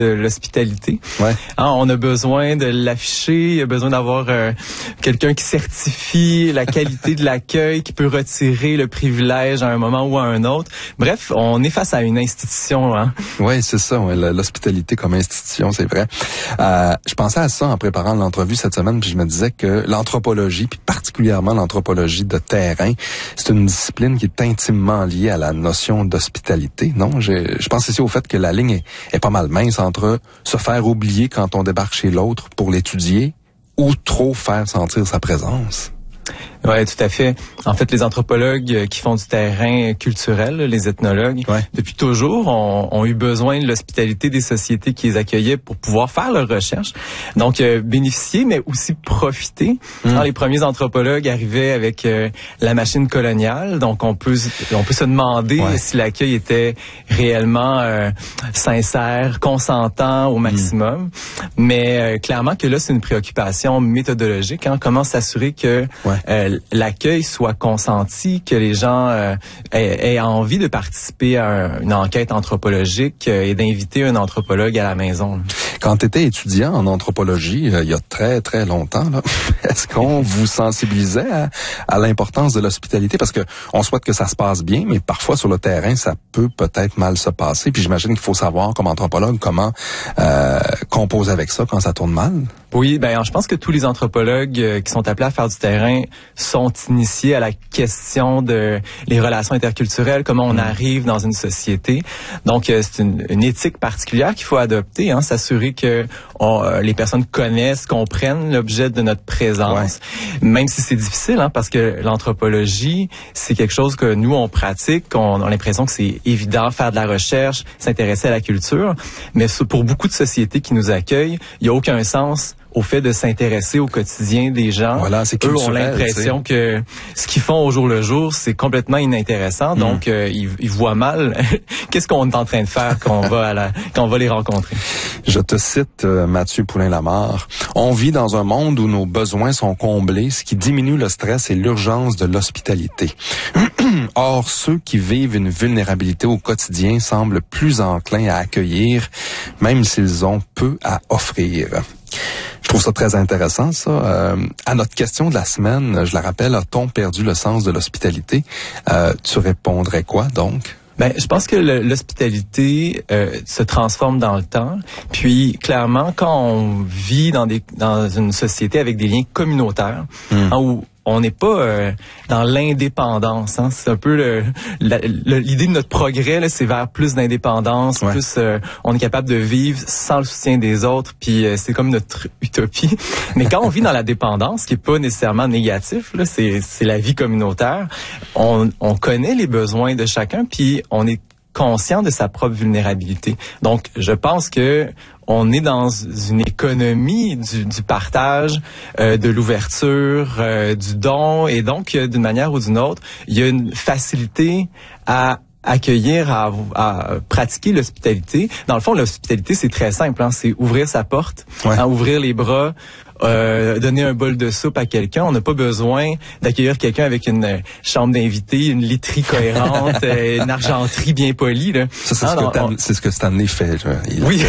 de l'hospitalité. Ouais. On a besoin de l'afficher, il y a besoin d'avoir quelqu'un qui certifie la qualité de l'accueil, qui peut retirer le privilège à un moment ou à un autre. Bref, on est face à une institution. Hein? Oui, c'est ça, ouais, l'hospitalité comme institution, c'est vrai. Je pensais à ça en préparant l'entrevue cette semaine, puis je me disais que l'anthropologie, puis particulièrement l'anthropologie de terrain, c'est une discipline qui est intimement liée à la notion d'hospitalité, non? Je pense ici au fait que la ligne est pas mal mince entre se faire oublier quand on débarque chez l'autre pour l'étudier ou trop faire sentir sa présence. Oui, tout à fait. En fait, les anthropologues qui font du terrain culturel, les ethnologues, depuis toujours, ont eu besoin de l'hospitalité des sociétés qui les accueillaient pour pouvoir faire leurs recherches. Donc, bénéficier, mais aussi profiter. Les premiers anthropologues arrivaient avec la machine coloniale. Donc, on peut se demander si l'accueil était réellement sincère, consentant au maximum. Mais clairement que là, c'est une préoccupation méthodologique. Comment s'assurer que l'accueil soit consenti, que les gens aient envie de participer à une enquête anthropologique et d'inviter un anthropologue à la maison. Quand tu étais étudiant en anthropologie, il y a très, très longtemps, là, est-ce qu'on vous sensibilisait à l'importance de l'hospitalité? Parce que on souhaite que ça se passe bien, mais parfois sur le terrain, ça peut peut-être mal se passer. Puis j'imagine qu'il faut savoir, comme anthropologue, comment composer avec ça quand ça tourne mal. Oui, je pense que tous les anthropologues qui sont appelés à faire du terrain sont initiés à la question de les relations interculturelles, comment on arrive dans une société. Donc, c'est une éthique particulière qu'il faut adopter, s'assurer que les personnes connaissent, comprennent l'objet de notre présence, même si c'est difficile, parce que l'anthropologie, c'est quelque chose que nous, on pratique, on a l'impression que c'est évident, faire de la recherche, s'intéresser à la culture, mais pour beaucoup de sociétés qui nous accueillent, il n'y a aucun sens au fait de s'intéresser au quotidien des gens. Voilà, c'est eux ont l'impression que ce qu'ils font au jour le jour, c'est complètement inintéressant. Donc, ils voient mal qu'est-ce qu'on est en train de faire quand on va les rencontrer. Je te cite Mathieu Poulain-Lamarre. On vit dans un monde où nos besoins sont comblés, ce qui diminue le stress et l'urgence de l'hospitalité. Or, ceux qui vivent une vulnérabilité au quotidien semblent plus enclins à accueillir, même s'ils ont peu à offrir. Je trouve ça très intéressant, ça. À notre question de la semaine, je la rappelle, a-t-on perdu le sens de l'hospitalité? Tu répondrais quoi, donc? Je pense que l'hospitalité se transforme dans le temps. Puis, clairement, quand on vit dans une société avec des liens communautaires, où on n'est pas dans l'indépendance. C'est un peu l'idée de notre progrès, là, c'est vers plus d'indépendance, plus on est capable de vivre sans le soutien des autres, puis c'est comme notre utopie. Mais quand on vit dans la dépendance, ce qui est pas nécessairement négatif, là, c'est la vie communautaire, on connaît les besoins de chacun, puis on est conscient de sa propre vulnérabilité. Donc, je pense que on est dans une économie du partage, de l'ouverture, du don, et donc, d'une manière ou d'une autre, il y a une facilité à accueillir, à pratiquer l'hospitalité. Dans le fond, l'hospitalité, c'est très simple, c'est ouvrir sa porte, ouvrir les bras, donner un bol de soupe à quelqu'un. On n'a pas besoin d'accueillir quelqu'un avec une chambre d'invité, une literie cohérente, une argenterie bien polie. Là. Ça, c'est ce que Stanley fait. Oui.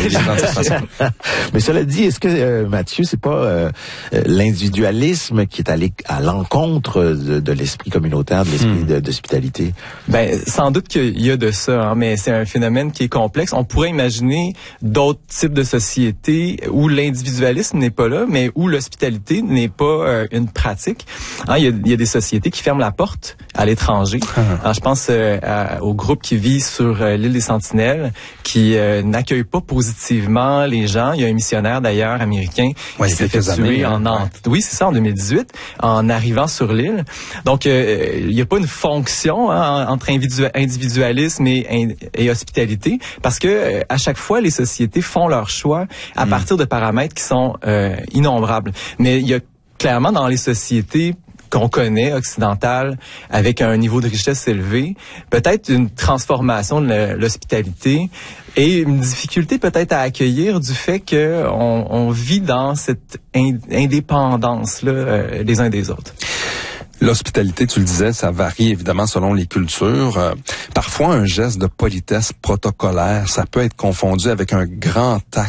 Mais cela dit, est-ce que, Mathieu, c'est pas l'individualisme qui est allé à l'encontre de l'esprit communautaire, de l'esprit d'hospitalité? Sans doute qu'il y a de ça, mais c'est un phénomène qui est complexe. On pourrait imaginer d'autres types de sociétés où l'individualisme n'est pas là, mais où l'hospitalité n'est pas une pratique. Il y a des sociétés qui ferment la porte à l'étranger. Je pense au groupe qui vit sur l'île des Sentinelles, qui n'accueille pas positivement les gens. Il y a un missionnaire d'ailleurs américain qui s'est fait tuer en Nantes. Oui, c'est ça, en 2018, en arrivant sur l'île. Donc, il n'y a pas une fonction entre individualisme et hospitalité, parce que à chaque fois, les sociétés font leur choix à partir de paramètres qui sont innombrables. Mais il y a clairement dans les sociétés qu'on connaît, occidentales, avec un niveau de richesse élevé, peut-être une transformation de l'hospitalité et une difficulté peut-être à accueillir du fait que on vit dans cette indépendance-là les uns des autres. L'hospitalité, tu le disais, ça varie évidemment selon les cultures. Parfois, un geste de politesse protocolaire, ça peut être confondu avec un grand acte